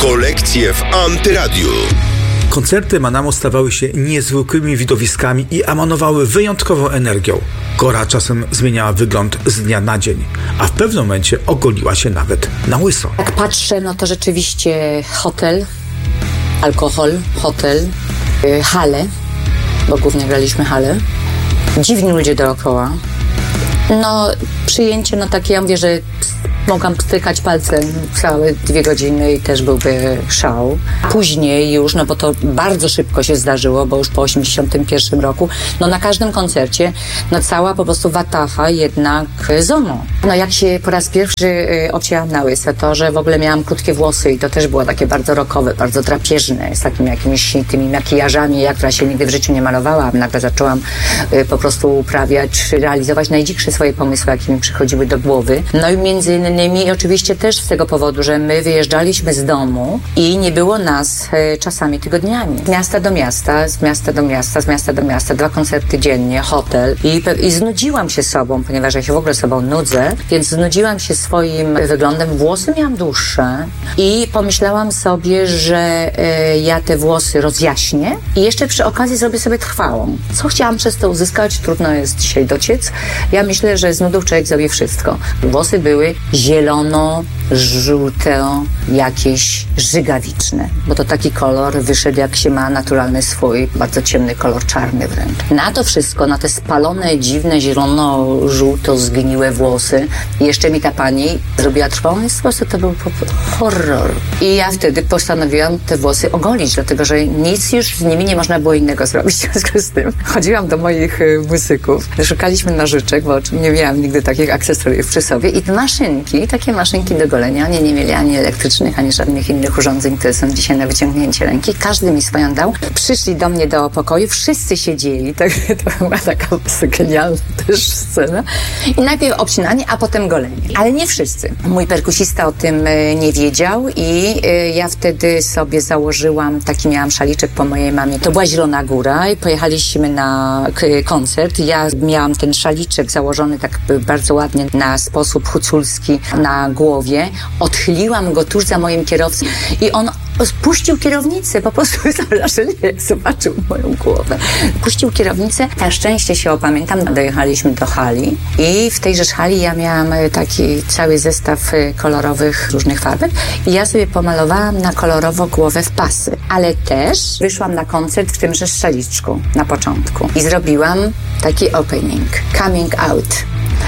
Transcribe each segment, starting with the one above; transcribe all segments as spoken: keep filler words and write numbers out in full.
Kolekcje w Antyradiu. Koncerty Manamo stawały się niezwykłymi widowiskami i emanowały wyjątkową energią. Kora czasem zmieniała wygląd z dnia na dzień, a w pewnym momencie ogoliła się nawet na łyso. Jak patrzę, no to rzeczywiście hotel, alkohol, hotel, yy, hale, bo głównie graliśmy hale, dziwni ludzie dookoła. No, przyjęcie, no takie, ja mówię, że mogłam pstrykać palcem całe dwie godziny i też byłby szał. Później już, no bo to bardzo szybko się zdarzyło, bo już po osiemdziesiątym pierwszym roku, no na każdym koncercie, no cała po prostu watacha jednak zono. No jak się po raz pierwszy y, obcięłam na łyso, to że w ogóle miałam krótkie włosy i to też było takie bardzo rockowe, bardzo drapieżne, z takimi jakimiś tymi makijażami, ja, która się nigdy w życiu nie malowałam. Nagle zaczęłam y, po prostu uprawiać, realizować najdziksze swoje pomysły, jakie mi przychodziły do głowy. No i między innymi I oczywiście też z tego powodu, że my wyjeżdżaliśmy z domu i nie było nas e, czasami tygodniami. Z miasta do miasta, z miasta do miasta, z miasta do miasta, dwa koncerty dziennie, hotel i, i znudziłam się sobą, ponieważ ja się w ogóle sobą nudzę, więc znudziłam się swoim wyglądem. Włosy miałam dłuższe i pomyślałam sobie, że e, ja te włosy rozjaśnię i jeszcze przy okazji zrobię sobie trwałą. Co chciałam przez to uzyskać? Trudno jest dzisiaj dociec. Ja myślę, że z nudów człowiek zrobi wszystko. Włosy były zielono, żółte, jakieś żygawiczne, bo to taki kolor wyszedł, jak się ma naturalny swój, bardzo ciemny kolor, czarny wręcz. Na to wszystko, na te spalone, dziwne, zielono-żółto zgniłe włosy, i jeszcze mi ta pani zrobiła trwałą, i po prostu to był horror. I ja wtedy postanowiłam te włosy ogolić, dlatego że nic już z nimi nie można było innego zrobić. W związku z tym chodziłam do moich muzyków, szukaliśmy nożyczek, bo nie miałam nigdy takich akcesoriów przy sobie, i maszynki, takie maszynki do golenia. Oni nie mieli ani elektrycznych, ani żadnych innych urządzeń, które są dzisiaj na wyciągnięcie ręki. Każdy mi swoją dał. Przyszli do mnie do pokoju, wszyscy siedzieli. To, to była taka genialna też scena. I najpierw obcinanie, a potem golenie. Ale nie wszyscy. Mój perkusista o tym nie wiedział i ja wtedy sobie założyłam, taki miałam szaliczek po mojej mamie. To była Zielona Góra i pojechaliśmy na koncert. Ja miałam ten szaliczek założony tak bardzo ładnie na sposób huculski na głowie. Odchyliłam go tuż za moim kierowcą i on puścił kierownicę, po prostu zarażenie, jak zobaczył moją głowę. Puścił kierownicę, na szczęście się opamiętam, dojechaliśmy do hali i w tejże hali ja miałam taki cały zestaw kolorowych różnych farbek i ja sobie pomalowałam na kolorowo głowę w pasy, ale też wyszłam na koncert w tymże szaliczku na początku i zrobiłam taki opening, coming out.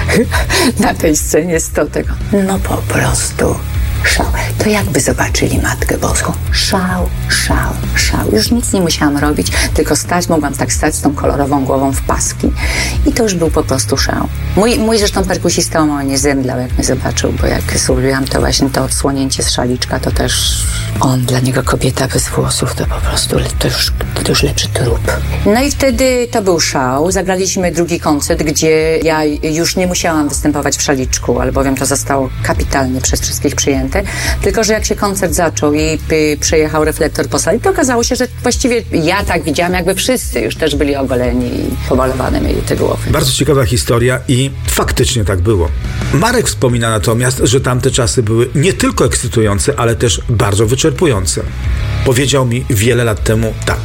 Na tej scenie sto tego. No po prostu szał. To jakby zobaczyli Matkę Boską. Szał, szał, szał. Już nic nie musiałam robić, tylko stać, mogłam tak stać z tą kolorową głową w paski. I to już był po prostu szał. Mój, mój zresztą perkusista o nie zemdlał, jak mnie zobaczył, bo jak zrobiłam to właśnie to odsłonięcie z szaliczka, to też on, dla niego kobieta bez włosów, to po prostu to już, to już lepszy trup. No i wtedy to był szał. Zagraliśmy drugi koncert, gdzie ja już nie musiałam występować w szaliczku, albowiem to zostało kapitalnie przez wszystkich przyjęte. Tylko że jak się koncert zaczął i y, przejechał reflektor po sali, to okazało się, że właściwie ja tak widziałam, jakby wszyscy już też byli ogoleni i pomalowane mieli te głowy. Bardzo ciekawa historia i faktycznie tak było. Marek wspomina natomiast, że tamte czasy były nie tylko ekscytujące, ale też bardzo wyczerpujące. Powiedział mi wiele lat temu tak.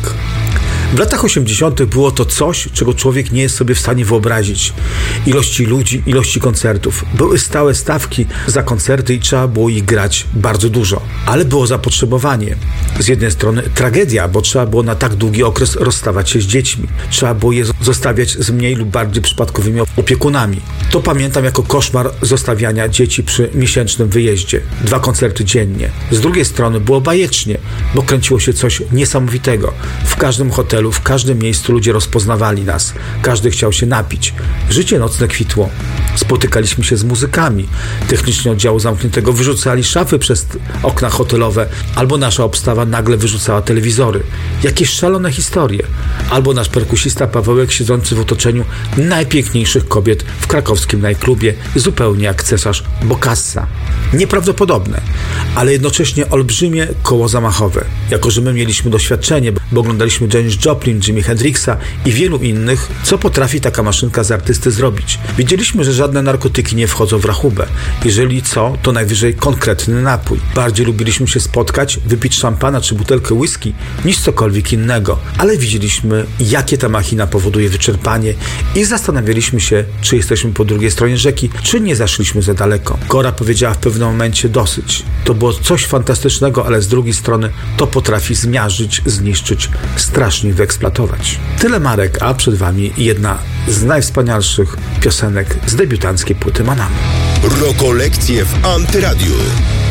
W latach osiemdziesiątych było to coś, czego człowiek nie jest sobie w stanie wyobrazić. Ilości ludzi, ilości koncertów. Były stałe stawki za koncerty i trzeba było ich grać bardzo dużo. Ale było zapotrzebowanie. Z jednej strony tragedia, bo trzeba było na tak długi okres rozstawać się z dziećmi. Trzeba było je zostawiać z mniej lub bardziej przypadkowymi opiekunami. To pamiętam jako koszmar zostawiania dzieci przy miesięcznym wyjeździe. Dwa koncerty dziennie. Z drugiej strony było bajecznie, bo kręciło się coś niesamowitego. W każdym hotelu, w każdym miejscu ludzie rozpoznawali nas. Każdy chciał się napić. Życie nocne kwitło. Spotykaliśmy się z muzykami. Technicznie oddziału zamkniętego wyrzucali szafy przez okna hotelowe, albo nasza obstawa nagle wyrzucała telewizory. Jakieś szalone historie. Albo nasz perkusista Pawełek siedzący w otoczeniu najpiękniejszych kobiet w krakowskim nightclubie, zupełnie jak cesarz Bokassa. Nieprawdopodobne, ale jednocześnie olbrzymie koło zamachowe. Jako że my mieliśmy doświadczenie, bo oglądaliśmy Janis Joplin, Jimi Hendrixa i wielu innych, co potrafi taka maszynka z artysty zrobić. Wiedzieliśmy, że żadne narkotyki nie wchodzą w rachubę. Jeżeli co, to najwyżej konkretny napój. Bardziej lubiliśmy się spotkać, wypić szampana czy butelkę whisky niż cokolwiek innego. Ale widzieliśmy, jakie ta machina powoduje wyczerpanie i zastanawialiśmy się, czy jesteśmy po drugiej stronie rzeki, czy nie zaszliśmy za daleko. Kora powiedziała w pewnym momencie dosyć. To było coś fantastycznego, ale z drugiej strony to potrafi zmiażdżyć, zniszczyć, strasznie wyeksploatować. Tyle Marek, a przed wami jedna z najwspanialszych piosenek z debiutanckiej płyty Manamy. Rokolekcje w Antyradiu.